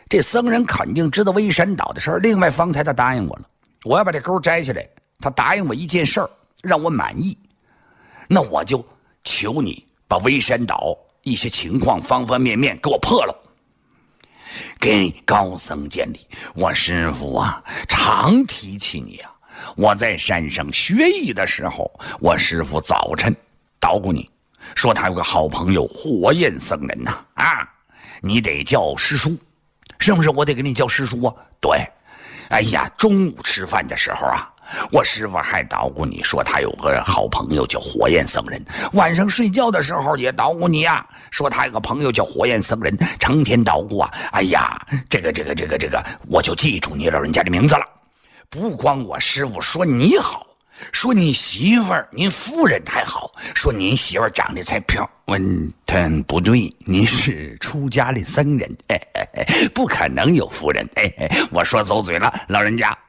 这僧人肯定知道微山岛的事儿。另外，方才他答应我了，我要把这钩摘下来，他答应我一件事儿，让我满意。那我就求你把微山岛一些情况方方面面给我破了。给高僧见礼，我师父啊，常提起你啊。我在山上学艺的时候，我师父早晨捣鼓你，说他有个好朋友火焰僧人呐，你得叫师叔，是不是？我得给你叫师叔啊。对，哎呀，中午吃饭的时候啊，我师父还捣鼓你说他有个好朋友叫火焰僧人，晚上睡觉的时候也捣鼓你啊，说他有个朋友叫火焰僧人，成天捣鼓啊。哎呀，这个，我就记住你老人家的名字了。不光我师父说你好，说你媳妇儿、您夫人还好，说您媳妇儿长得才漂亮。不对，您是出家的僧人，不可能有夫人。我说走嘴了，老人家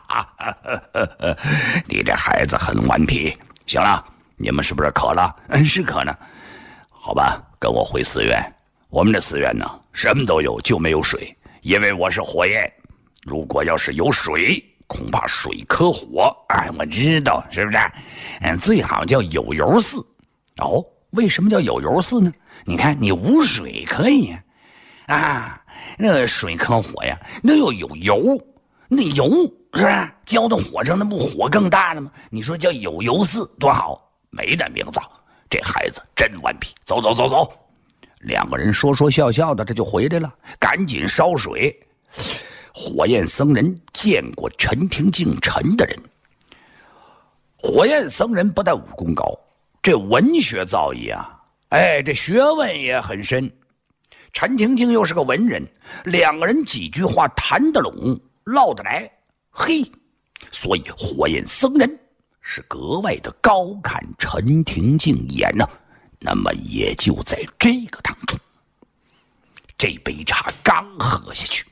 你这孩子很顽皮。行了，你们是不是渴了？是渴呢。好吧，跟我回寺院。我们的寺院呢，什么都有，就没有水，因为我是火焰。如果要是有水，恐怕水克火。我知道，是不是？最好叫有油寺。哦，为什么叫有油寺呢？你看，你无水可以呀，那个水克火呀，那又有油，那油是不是浇到火上，那不火更大了吗？你说叫有油寺多好，没那名字。这孩子真顽皮。走。两个人说说笑笑的，这就回来了，赶紧烧水。火焰僧人见过陈廷敬陈的人。火焰僧人不但武功高，这文学造诣啊，这学问也很深。陈廷敬又是个文人，两个人几句话谈得拢，唠得来。所以火焰僧人是格外的高看陈廷敬一眼呢。那么也就在这个当中，这杯茶刚喝下去，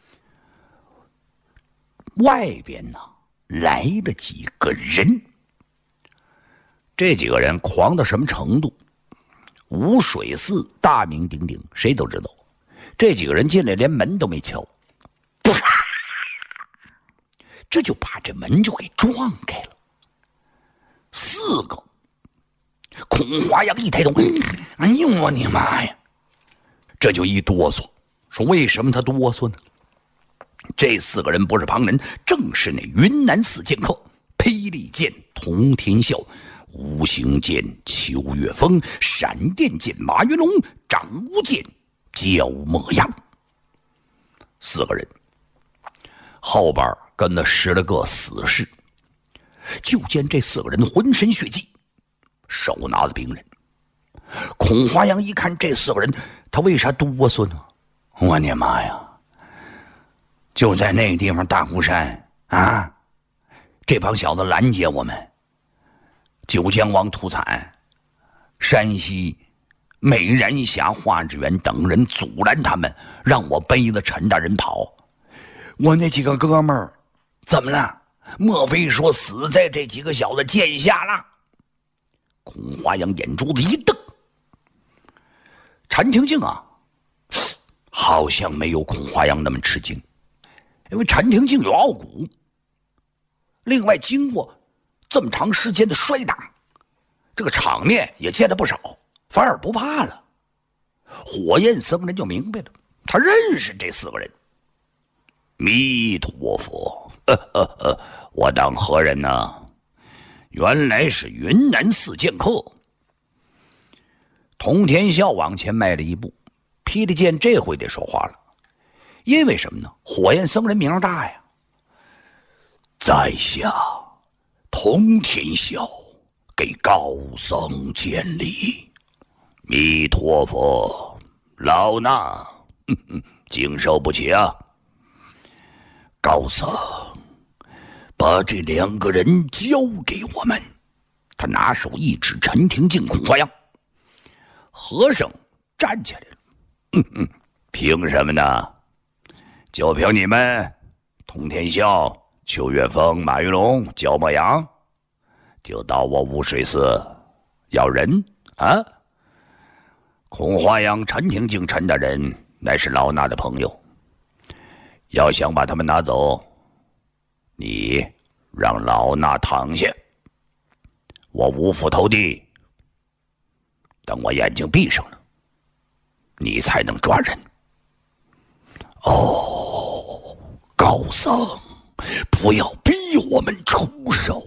外边呢来了几个人。这几个人狂到什么程度？无水寺大名鼎鼎，谁都知道。这几个人进来连门都没敲，这就把这门就给撞开了。4个。孔华阳一抬头，哎呦我的妈呀！这就一哆嗦。说为什么他哆嗦呢？这4个人不是旁人，正是那云南4剑客：霹雳剑童天啸、无形剑邱月峰、闪电剑马云龙、掌无剑焦墨阳。4个人后边跟了10来个死士。就见这4个人浑身血迹，手拿着兵刃。孔华阳一看这4个人，他为啥哆嗦呢？我的妈呀！就在那个地方大湖山啊，这帮小子拦截我们，九江王屠惨，山西美人峡华志远等人阻拦他们，让我背着陈大人跑。我那几个哥们儿怎么了？莫非说死在这几个小子剑下了？孔华阳眼珠子一瞪。陈廷敬啊，好像没有孔华阳那么吃惊，因为陈廷敬有傲骨，另外经过这么长时间的摔打，这个场面也见了不少，反而不怕了。火焰僧人就明白了，他认识这4个人。弥陀佛，我当何人呢？原来是云南4剑客。童天啸往前迈了一步，霹雳剑这回得说话了，因为什么呢？火焰僧人名大呀。在下童天啸给高僧见礼。弥陀佛，老衲经受不起啊。高僧，把这2个人交给我们。他拿手一指陈廷敬、孔华阳。和尚站起来了，凭什么呢？就凭你们童天啸、邱月峰、马云龙、焦墨阳，就到我无水寺要人啊？孔华阳、陈廷敬、陈大人乃是老衲的朋友， 要想把他们拿走，你让老衲躺下，我五斧投地，等我眼睛闭上了，你才能抓人。哦，高僧，不要逼我们出手。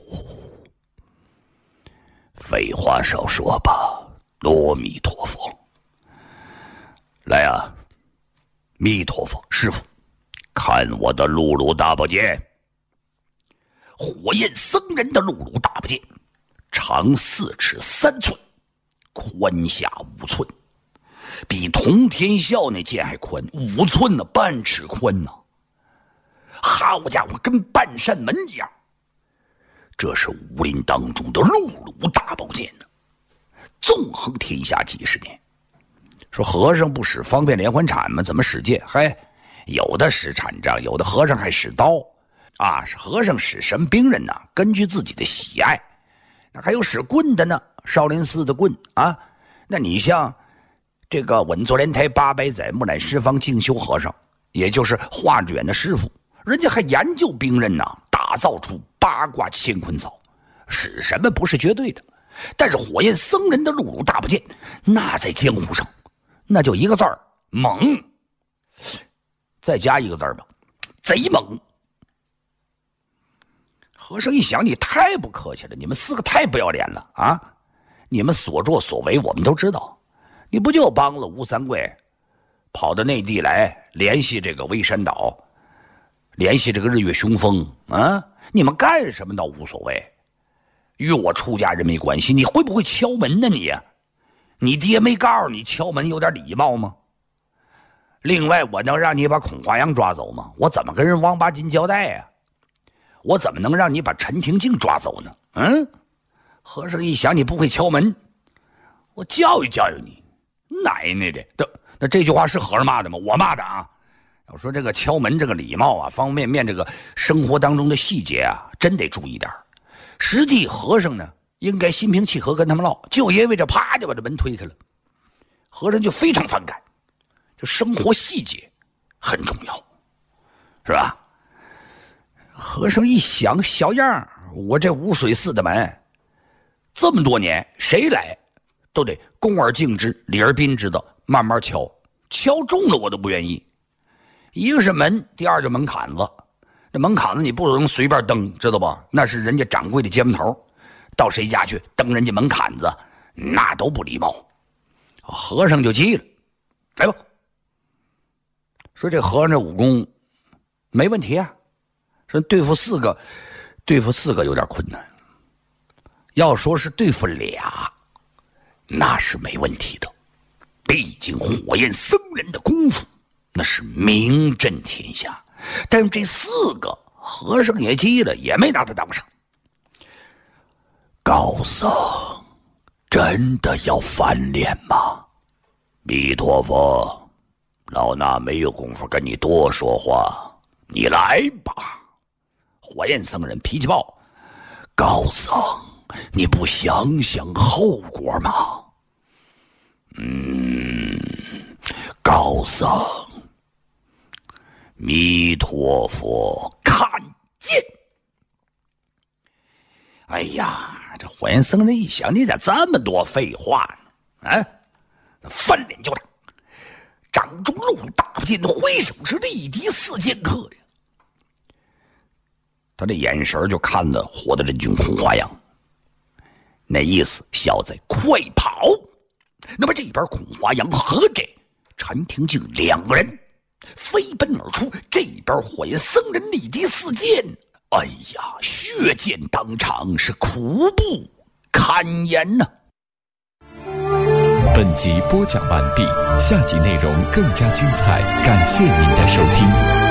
废话少说吧，阿弥陀佛。来啊，弥陀佛，师父，看我的露露大宝剑。火焰僧人的露露大宝剑，长4尺3寸，宽下5寸，比通天啸那剑还宽5寸呢，半尺宽呢。好家伙，跟半扇门一样。这是武林当中的露露大宝剑呢，纵横天下几十年。说和尚不使方便连环铲吗？怎么使剑？嘿，有的使禅杖，有的和尚还使刀啊。和尚使什么兵刃呢？根据自己的喜爱。那还有使棍的呢，少林寺的棍啊。那你像这个稳坐莲台800载木乃释方静修和尚，也就是画卷的师傅，人家还研究兵刃呢，打造出八卦乾坤草，使什么不是绝对的。但是火焰僧人的露露大宝剑，那在江湖上那就一个字儿，猛。再加一个字儿吧，贼猛。和尚一想，你太不客气了，你们4个太不要脸了啊！你们所作所为我们都知道，你不就帮了吴三桂跑到内地来联系这个微山岛，联系这个日月雄风啊？你们干什么倒无所谓，与我出家人没关系。你会不会敲门呢你？你爹没告诉你敲门有点礼貌吗？另外，我能让你把孔华阳抓走吗？我怎么跟人王八金交代呀？我怎么能让你把陈廷敬抓走呢？和尚一想，你不会敲门，我教育教育你，奶奶的！那这句话是和尚骂的吗？我骂的啊！要说这个敲门这个礼貌啊，方方面面这个生活当中的细节啊，真得注意点。实际和尚呢，应该心平气和跟他们唠，就因为这啪就把这门推开了，和尚就非常反感。就生活细节很重要，是吧？和尚一想，小样，我这无水寺的门这么多年，谁来都得恭而敬之，礼而宾之的慢慢敲，敲中了我都不愿意。一个是门，第二就门槛子。这门槛子你不能随便蹬，知道吧？那是人家掌柜的接门头，到谁家去蹬人家门槛子，那都不礼貌。和尚就急了，来吧。说这和尚这武功没问题啊，说对付4个有点困难，要说是对付俩，那是没问题的。毕竟火焰僧人的功夫那是名震天下，但是这4个和尚也急了，也没拿他当上。高僧真的要翻脸吗？弥陀佛，老衲没有功夫跟你多说话，你来吧。火焰僧人脾气暴，高僧你不想想后果吗？高僧，弥陀佛，看见。哎呀，这火焰僧人一想，你咋这么多废话呢？翻脸就打，掌中露露大宝剑，挥手是力敌4剑客呀。他这眼神就看着活的人君孔华阳，那意思小子快跑。那么这边孔华阳和这陈廷敬2个人飞奔而出，这边火焰僧人力敌4剑，哎呀，血溅当场，是苦不堪言呐。 本集播讲完毕，下集内容更加精彩，感谢您的收听。